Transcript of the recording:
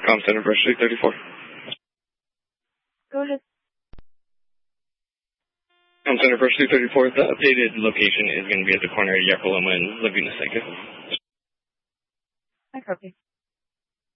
Com Center for Street 34. Go ahead. Com Center for Street 34. The updated location is going to be at the corner of Yakaloma and Laguna Seca. I copy.